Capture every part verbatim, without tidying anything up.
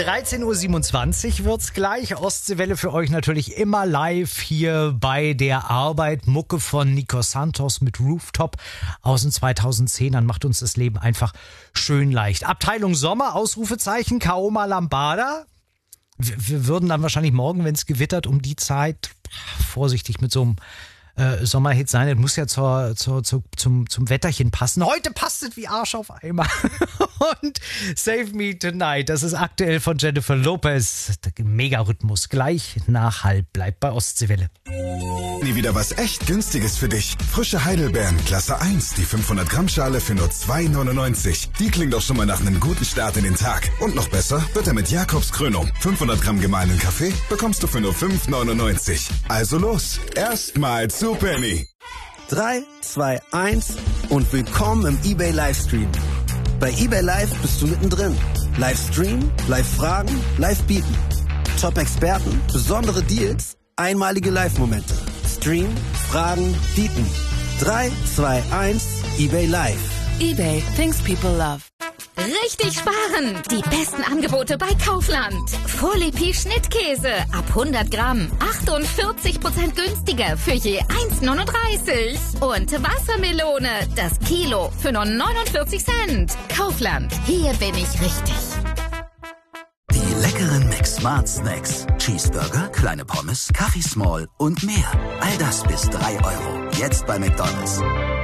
dreizehn Uhr siebenundzwanzig wird's gleich. Ostseewelle für euch natürlich immer live hier bei der Arbeit. Mucke von Nico Santos mit Rooftop aus den zweitausendzehnern macht uns das Leben einfach schön leicht. Abteilung Sommer, Ausrufezeichen, Kaoma Lambada. Wir, wir würden dann wahrscheinlich morgen, wenn es gewittert, um die Zeit vorsichtig mit so einem Äh, Sommerhit sein, das muss ja zur, zur, zur, zum, zum Wetterchen passen. Heute passt es wie Arsch auf Eimer. Und Save Me Tonight, das ist aktuell von Jennifer Lopez. Der Mega-Rhythmus gleich nach halb. Bleibt bei Ostseewelle. Nie wieder was echt Günstiges für dich. Frische Heidelbeeren, Klasse eins, die fünfhundert Gramm Schale für nur zwei neunundneunzig. Die klingt doch schon mal nach einem guten Start in den Tag. Und noch besser wird er mit Jakobs Krönung. fünfhundert Gramm gemahlenen Kaffee bekommst du für nur fünf neunundneunzig. Also los, erstmal zu Penny. drei, zwei, eins und willkommen im eBay Livestream. Bei eBay Live bist du mittendrin. Livestream, Live-Fragen, Live-Bieten. Top-Experten, besondere Deals, einmalige Live-Momente. Stream, Fragen, Bieten. drei, zwei, eins, eBay Live. eBay, things people love. Richtig sparen! Die besten Angebote bei Kaufland. Folie Schnittkäse ab hundert Gramm. achtundvierzig Prozent günstiger für je eins neununddreißig. Und Wassermelone, das Kilo für nur neunundvierzig Cent. Kaufland, hier bin ich richtig. Die leckeren McSmart Snacks. Cheeseburger, kleine Pommes, Kaffee Small und mehr. All das bis drei Euro. Jetzt bei McDonald's.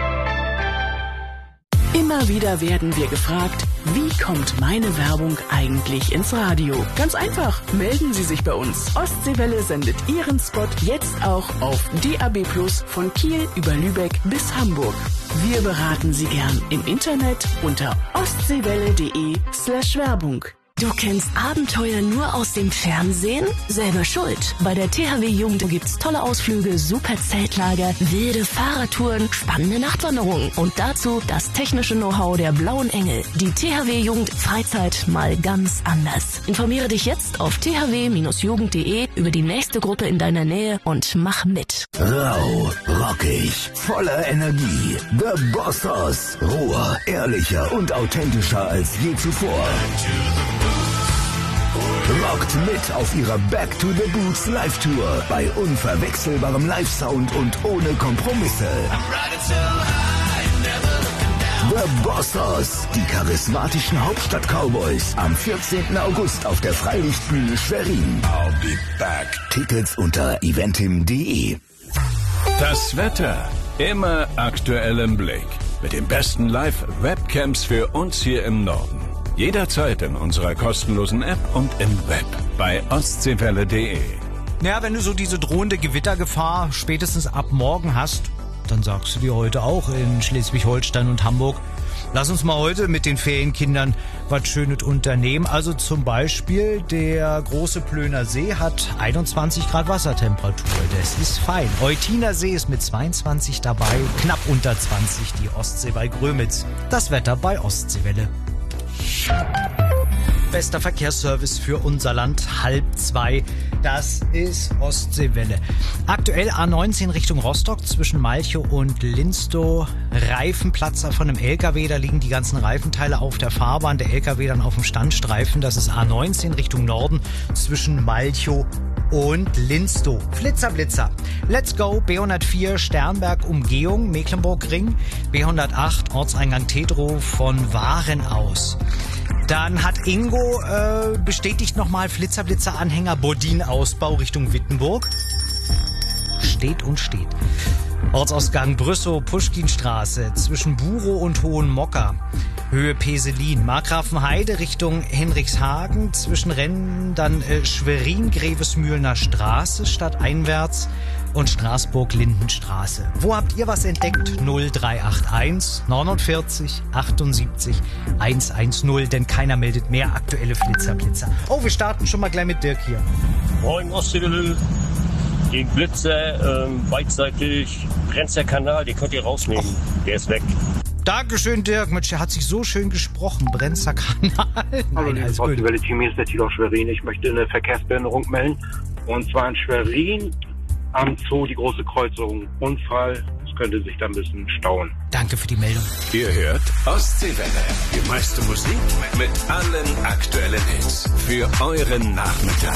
Immer wieder werden wir gefragt, wie kommt meine Werbung eigentlich ins Radio? Ganz einfach, melden Sie sich bei uns. Ostseewelle sendet Ihren Spot jetzt auch auf D A B Plus von Kiel über Lübeck bis Hamburg. Wir beraten Sie gern im Internet unter ostseewelle.de slash Werbung. Du kennst Abenteuer nur aus dem Fernsehen? Selber schuld. Bei der T H W Jugend gibt's tolle Ausflüge, super Zeltlager, wilde Fahrradtouren, spannende Nachtwanderungen und dazu das technische Know-how der Blauen Engel. Die T H W Jugend Freizeit mal ganz anders. Informiere dich jetzt auf t h w Bindestrich jugend punkt de über die nächste Gruppe in deiner Nähe und mach mit. Rau, rockig, voller Energie. The Bossos. Roher, ehrlicher und authentischer als je zuvor. Rockt mit auf ihrer Back to the Boots Live-Tour bei unverwechselbarem Live-Sound und ohne Kompromisse. The Bossos, die charismatischen Hauptstadt-Cowboys, am vierzehnten August auf der Freilichtbühne Schwerin. I'll be back. Tickets unter eventim punkt de. Das Wetter immer aktuell im Blick. Mit den besten Live-Webcams für uns hier im Norden. Jederzeit in unserer kostenlosen App und im Web bei ostseewelle punkt de. Ja, wenn du so diese drohende Gewittergefahr spätestens ab morgen hast, dann sagst du dir heute auch in Schleswig-Holstein und Hamburg, lass uns mal heute mit den Ferienkindern was Schönes unternehmen. Also zum Beispiel der große Plöner See hat einundzwanzig Grad Wassertemperatur. Das ist fein. Eutiner See ist mit zweiundzwanzig dabei, knapp unter zwanzig die Ostsee bei Grömitz. Das Wetter bei Ostseewelle. Bester Verkehrsservice für unser Land, halb zwei. Das ist Ostseewelle. Aktuell A neunzehn Richtung Rostock zwischen Malchow und Linstow. Reifenplatzer von einem L K W, da liegen die ganzen Reifenteile auf der Fahrbahn. Der L K W dann auf dem Standstreifen. Das ist A neunzehn Richtung Norden zwischen Malchow und Linstow. Flitzer, Blitzer. Let's go. B hundertvier Sternberg Umgehung, Mecklenburg-Ring. B hundertacht Ortseingang Tedrow von Waren aus. Dann hat Ingo äh, bestätigt nochmal Flitzer, Blitzer Anhänger Bodin-Ausbau Richtung Wittenburg. Steht und steht. Ortsausgang Brüssow, Puschkinstraße zwischen Burow und Hohenmocker. Höhe Peselin. Markgrafenheide Richtung Henrichshagen. Zwischen Rennen dann äh, Schwerin, Grevesmühlener Straße stadteinwärts und Straßburg-Lindenstraße. Wo habt ihr was entdeckt? null drei acht eins neunundvierzig achtundsiebzig hundertzehn, denn keiner meldet mehr aktuelle Flitzerblitzer. Oh, wir starten schon mal gleich mit Dirk hier. Moin Ostseewelle. Den Blitzer ähm, beidseitig Brenzer Kanal, den könnt ihr rausnehmen. Oh. Der ist weg. Dankeschön, Dirk. Mensch, der hat sich so schön gesprochen. Brenzer Kanal. Hallo, liebes Ostseewelle-Team, hier ist der Tilo Schwerin. Ich möchte eine Verkehrsbehinderung melden. Und zwar in Schwerin am Zoo, die große Kreuzung. Unfall, könnte sich da ein bisschen stauen. Danke für die Meldung. Ihr hört Ostseewelle. Die meiste Musik mit allen aktuellen Hits. Für euren Nachmittag.